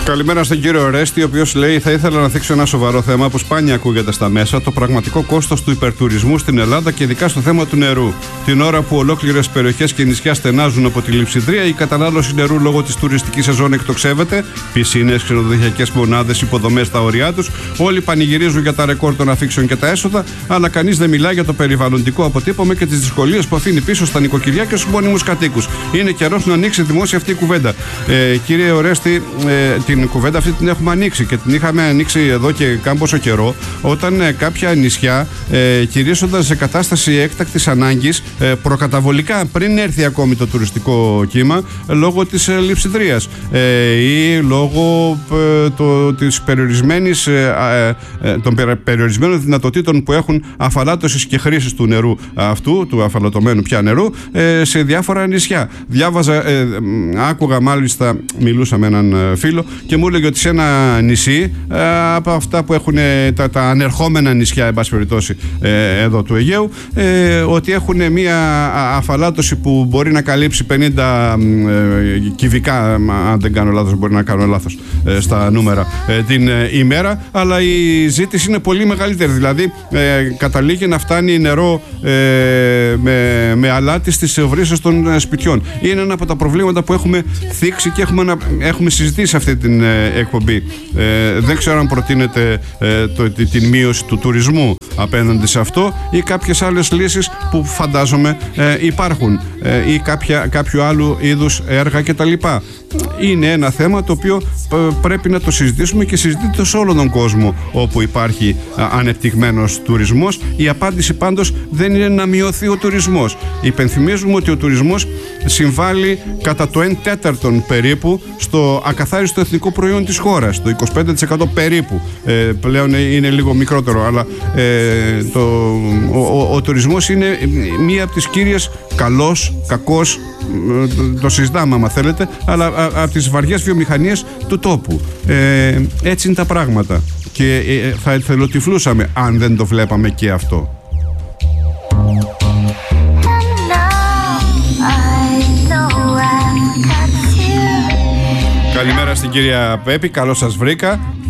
Καλημέρα στον κύριο Ορέστη, ο οποίος λέει: θα ήθελα να θίξω ένα σοβαρό θέμα που σπάνια ακούγεται στα μέσα, το πραγματικό κόστος του υπερτουρισμού στην Ελλάδα και ειδικά στο θέμα του νερού. Την ώρα που ολόκληρες περιοχές και νησιά στενάζουν από τη λειψιδρία, η κατανάλωση νερού λόγω της τουριστικής σεζόν εκτοξεύεται. Πισίνες, ξενοδοχειακές μονάδες, υποδομές στα ωριά τους. Όλοι πανηγυρίζουν για τα ρεκόρ των αφήξεων και τα έσοδα, αλλά κανείς δεν μιλά για το περιβαλλοντικό αποτύπωμα και τις δυσκολίες που αφήνει πίσω στα νοικοκυριά και στους μόνιμους κατοίκους. Είναι καιρός να ανοίξει δημόσια αυτή η κουβέντα. Κύριε Ορέστη, την κουβέντα αυτή την έχουμε ανοίξει και την είχαμε ανοίξει εδώ και κάμποσο καιρό, όταν κάποια νησιά κηρύσσονταν σε κατάσταση έκτακτης ανάγκης προκαταβολικά, πριν έρθει ακόμη το τουριστικό κύμα, λόγω της λειψιδρίας ή λόγω των περιορισμένων δυνατοτήτων που έχουν αφαλάτωσης και χρήσης του νερού αυτού, του αφαλατωμένου πια νερού, σε διάφορα νησιά. Άκουγα μάλιστα, μιλούσα με έναν φίλο και μου έλεγε ότι σε ένα νησί, από αυτά που έχουν τα ανερχόμενα νησιά, εν πάση περιπτώσει, εδώ του Αιγαίου, ότι έχουν μια αφαλάτωση που μπορεί να καλύψει 50 κυβικά, αν δεν κάνω λάθος, μπορεί να κάνω λάθος στα νούμερα, την ημέρα, αλλά η ζήτηση είναι πολύ μεγαλύτερη. Δηλαδή καταλήγει να φτάνει νερό με αλάτι στις βρύσες των σπιτιών. Είναι ένα από τα προβλήματα που έχουμε θίξει και έχουμε συζητήσει αυτή την εκπομπή. Δεν ξέρω αν προτείνεται την μείωση του τουρισμού απέναντι σε αυτό ή κάποιες άλλες λύσεις που φαντάζομαι υπάρχουν ή κάποιο άλλου είδους έργα κτλ. Είναι ένα θέμα το οποίο πρέπει να το συζητήσουμε και συζητείται σε όλο τον κόσμο όπου υπάρχει ανεπτυγμένος τουρισμός. Η απάντηση πάντως δεν είναι να μειωθεί ο τουρισμός. Υπενθυμίζουμε ότι ο τουρισμός συμβάλλει κατά το 1/4 περίπου στο ακαθάριστο εθνικό προϊόν της χώρας, το 25% περίπου. Πλέον είναι λίγο μικρότερο, αλλά ο τουρισμός είναι μία από τις κύριες, καλός, κακός, το συζητάμε άμα θέλετε, αλλά από τις βαριές βιομηχανίες του τόπου. Έτσι είναι τα πράγματα και θα εθελοτυφλούσαμε αν δεν το βλέπαμε και αυτό. Καλημέρα στην κυρία Πέπη, καλώς σας βρήκα.